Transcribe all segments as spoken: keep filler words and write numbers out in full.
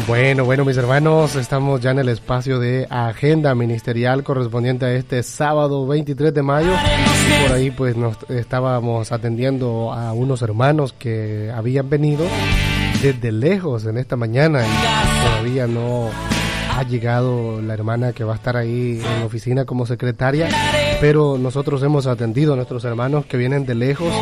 Bueno, bueno, mis hermanos, estamos ya en el espacio de agenda ministerial correspondiente a este sábado veintitrés de mayo. Por ahí pues nos estábamos atendiendo a unos hermanos que habían venido desde lejos en esta mañana y todavía no ha llegado la hermana que va a estar ahí en la oficina como secretaria, pero nosotros hemos atendido a nuestros hermanos que vienen de lejos.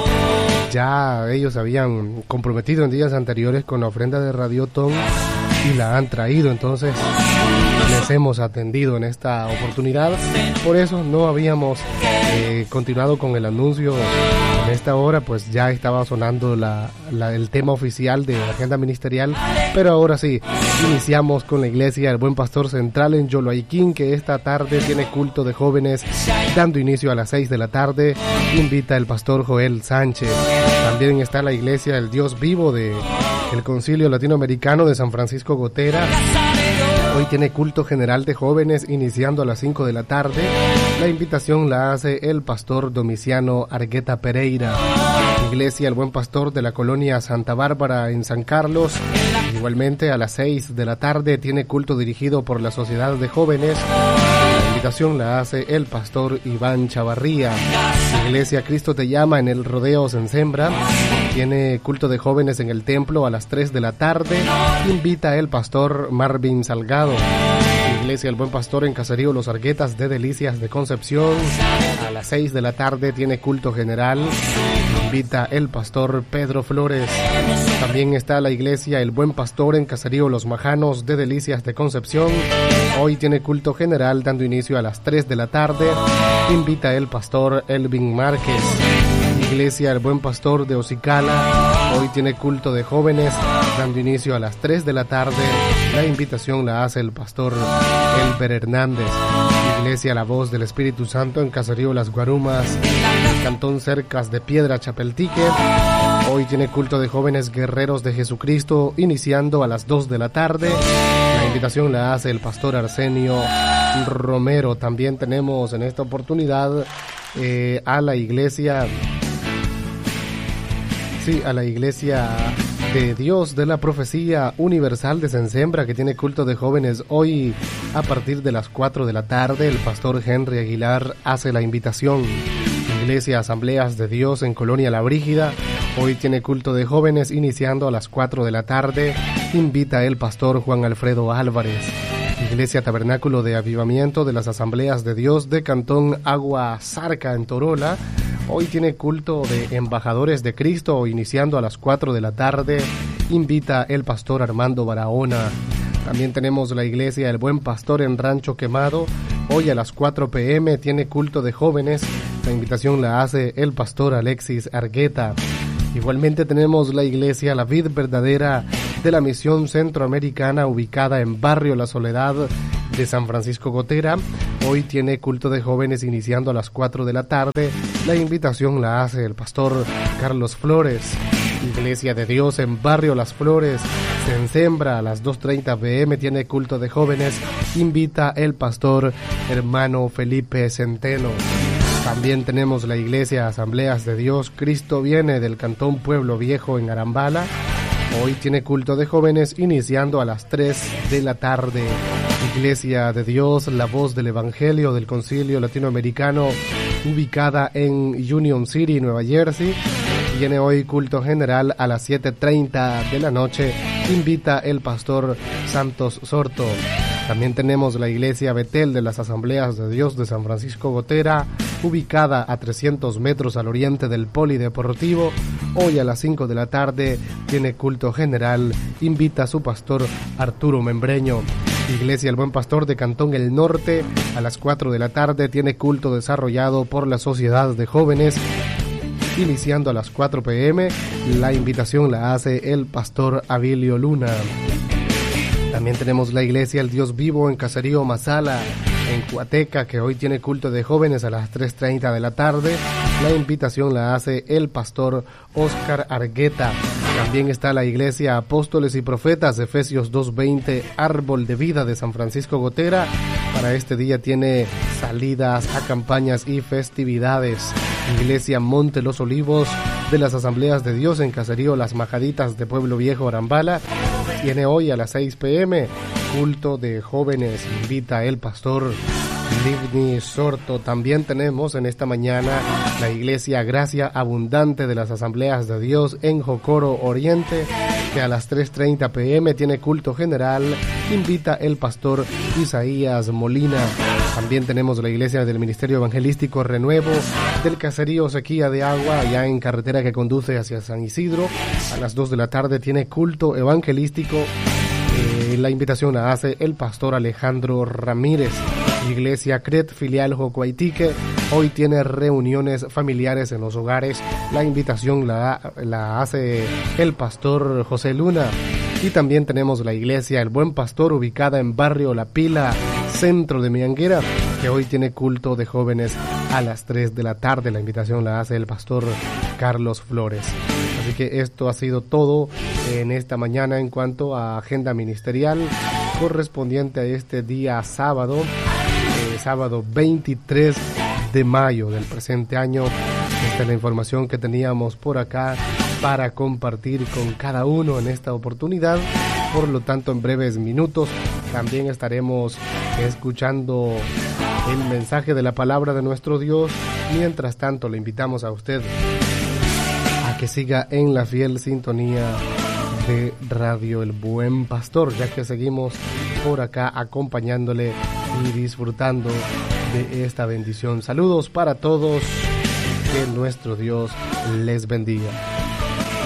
Ya ellos habían comprometido en días anteriores con la ofrenda de Radiotón y la han traído, entonces les hemos atendido en esta oportunidad. Por eso no habíamos eh, continuado con el anuncio en esta hora, pues ya estaba sonando la, la, el tema oficial de la agenda ministerial, pero ahora sí, iniciamos con la iglesia El Buen Pastor Central en Yoloaiquín, que esta tarde tiene culto de jóvenes, dando inicio a las seis de la tarde. Invita el pastor Joel Sánchez. También está la iglesia El Dios Vivo de el Concilio Latinoamericano de San Francisco Gotera. Hoy tiene culto general de jóvenes iniciando a las cinco de la tarde. La invitación la hace el pastor Domiciano Argueta Pereira. Iglesia El Buen Pastor de la colonia Santa Bárbara en San Carlos. Igualmente a las seis de la tarde tiene culto dirigido por la Sociedad de Jóvenes. La invitación la hace el pastor Iván Chavarría. Iglesia Cristo Te Llama en el Rodeo Sensembra. Tiene culto de jóvenes en el templo a las tres de la tarde. Invita el pastor Marvin Salgado. Iglesia El Buen Pastor en Caserío Los Arguetas de Delicias de Concepción. A las seis de la tarde tiene culto general. Invita el pastor Pedro Flores. También está la iglesia El Buen Pastor en Caserío Los Majanos de Delicias de Concepción. Hoy tiene culto general dando inicio a las tres de la tarde. Invita el pastor Elvin Márquez. Iglesia El Buen Pastor de Ocicala. Hoy tiene culto de jóvenes dando inicio a las tres de la tarde. La invitación la hace el pastor Elber Hernández. Iglesia La Voz del Espíritu Santo en Caserío Las Guarumas, Cantón Cercas de Piedra, Chapeltique. Hoy tiene culto de jóvenes guerreros de Jesucristo iniciando a las dos de la tarde. La invitación la hace el pastor Arsenio Romero. También tenemos en esta oportunidad eh, a la iglesia sí, a la iglesia de Dios de la Profecía Universal de Sensembra, que tiene culto de jóvenes hoy a partir de las cuatro de la tarde. El pastor Henry Aguilar hace la invitación. Iglesia Asambleas de Dios en Colonia La Brígida, hoy tiene culto de jóvenes iniciando a las cuatro de la tarde. Invita el pastor Juan Alfredo Álvarez. Iglesia Tabernáculo de Avivamiento de las Asambleas de Dios de Cantón Agua Zarca en Torola, hoy tiene culto de embajadores de Cristo iniciando a las cuatro de la tarde. Invita el pastor Armando Barahona. También tenemos la iglesia El Buen Pastor en Rancho Quemado. Hoy a las cuatro pe eme tiene culto de jóvenes. La invitación la hace el pastor Alexis Argueta. Igualmente tenemos la iglesia La Vid Verdadera de la Misión Centroamericana ubicada en Barrio La Soledad de San Francisco Gotera. Hoy tiene culto de jóvenes iniciando a las cuatro de la tarde. La invitación la hace el pastor Carlos Flores. Iglesia de Dios en Barrio Las Flores, Sensembra, a las dos treinta pe eme tiene culto de jóvenes. Invita el pastor hermano Felipe Centeno. También tenemos la iglesia Asambleas de Dios Cristo Viene del Cantón Pueblo Viejo en Arambala. Hoy tiene culto de jóvenes iniciando a las tres de la tarde. Iglesia de Dios La Voz del Evangelio del Concilio Latinoamericano ubicada en Union City, Nueva Jersey. Tiene hoy culto general a las siete treinta de la noche. Invita el pastor Santos Sorto. También tenemos la iglesia Betel de las Asambleas de Dios de San Francisco Gotera, ubicada a trescientos metros al oriente del Polideportivo. Hoy a las cinco de la tarde tiene culto general. Invita a su pastor Arturo Membreño. Iglesia El Buen Pastor de Cantón El Norte, a las cuatro de la tarde tiene culto desarrollado por la Sociedad de Jóvenes. Iniciando a las cuatro pe eme, la invitación la hace el pastor Abilio Luna. También tenemos la iglesia El Dios Vivo en Caserío Mazala, en Cuateca, que hoy tiene culto de jóvenes a las tres treinta de la tarde. La invitación la hace el pastor Oscar Argueta. También está la iglesia Apóstoles y Profetas, Efesios dos veinte, Árbol de Vida de San Francisco Gotera. Para este día tiene salidas a campañas y festividades. Iglesia Monte Los Olivos, de las Asambleas de Dios en Caserío Las Majaditas de Pueblo Viejo, Arambala. Tiene hoy a las seis pe eme culto de jóvenes. Invita el pastor Livni Sorto. También tenemos en esta mañana la Iglesia Gracia Abundante de las Asambleas de Dios en Jocoro Oriente, que a las tres treinta pe eme tiene culto general. Invita el pastor Isaías Molina. También tenemos la Iglesia del Ministerio Evangelístico Renuevo del Caserío Sequía de Agua, allá en carretera que conduce hacia San Isidro. A las dos de la tarde tiene culto evangelístico. Eh, la invitación la hace el pastor Alejandro Ramírez. Iglesia Cret, filial Jocoaitique, hoy tiene reuniones familiares en los hogares. La invitación la, la hace el pastor José Luna. Y también tenemos la Iglesia El Buen Pastor, ubicada en barrio La Pila, centro de Mianguera, que hoy tiene culto de jóvenes a las tres de la tarde. La invitación la hace el pastor Carlos Flores. Así que esto ha sido todo en esta mañana en cuanto a agenda ministerial correspondiente a este día sábado, eh, sábado veintitrés de mayo del presente año. Esta es la información que teníamos por acá para compartir con cada uno en esta oportunidad. Por lo tanto, en breves minutos también estaremos escuchando el mensaje de la palabra de nuestro Dios. Mientras tanto, le invitamos a usted a que siga en la fiel sintonía de Radio El Buen Pastor, ya que seguimos por acá acompañándole y disfrutando de esta bendición. Saludos para todos, que nuestro Dios les bendiga.